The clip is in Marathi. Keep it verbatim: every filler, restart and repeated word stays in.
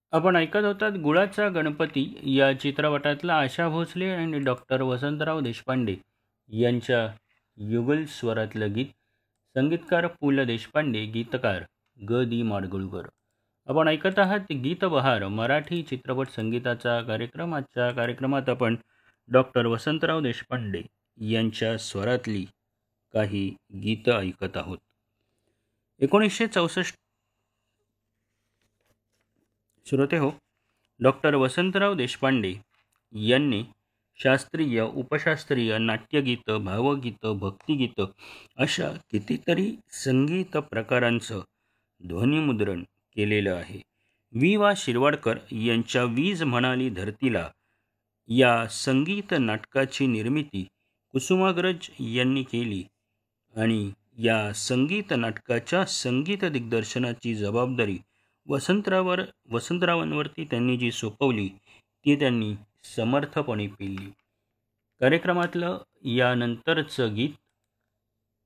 आपण ऐकत होतात गुळाचा गणपती या चित्रपटातला आशा भोसले आणि डॉक्टर वसंतराव देशपांडे यांच्या युगल स्वरातलं गीत. संगीतकार पु ल देशपांडे, गीतकार ग दी माडगुळकर. आपण ऐकत आहात गीत बहार मराठी चित्रपट संगीताचा कार्यक्रम. आजच्या कार्यक्रमात आपण डॉक्टर वसंतराव देशपांडे यांच्या स्वरातली काही गीतं ऐकत आहोत. एकोणीसशे चौसष्ट श्रोते हो, डॉक्टर वसंतराव देशपांडे यांनी शास्त्रीय, उपशास्त्रीय, नाट्यगीतं, भावगीतं, भक्तिगीतं अशा कितीतरी संगीत प्रकारांचं ध्वनिमुद्रण केलेलं आहे. वि वा शिरवाडकर यांच्या वीज म्हणाली धरतीला या संगीत नाटकाची निर्मिती कुसुमाग्रज यांनी केली आणि या संगीत नाटकाच्या संगीत दिग्दर्शनाची जबाबदारी वसंतरावर वसंतरावांवरती त्यांनी जी सोपवली ती त्यांनी समर्थपणे पेलली. कार्यक्रमातलं यानंतरचं गीत